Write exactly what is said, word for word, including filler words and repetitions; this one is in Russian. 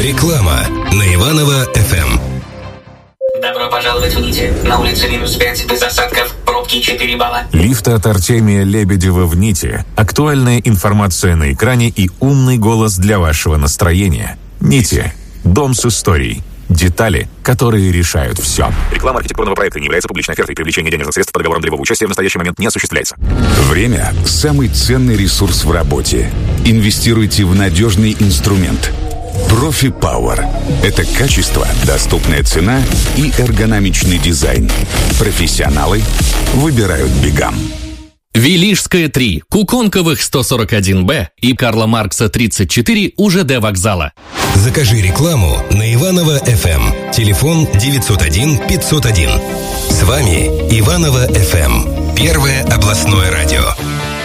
Реклама на Иваново-эф эм. Добро пожаловать в Нити. На улице минус пять, без осадков, пробки четыре балла. Лифт от Артемия Лебедева в Нити. Актуальная информация на экране и умный голос для вашего настроения. Нити. Дом с историей. Детали, которые решают все. Реклама архитектурного проекта не является публичной офертой. Привлечение денежных средств по договорам долевого участия в настоящий момент не осуществляется. Время – самый ценный ресурс в работе. Инвестируйте в надежный инструмент. Профи Power – это качество, доступная цена и эргономичный дизайн. Профессионалы выбирают Бигам. Вилижская три, Куконковых сто сорок один Б и Карла Маркса тридцать четыре у ЖД вокзала. Закажи рекламу на Иваново-эф эм. Телефон девятьсот один пятьсот один. С вами Иваново-эф эм. Первое областное радио.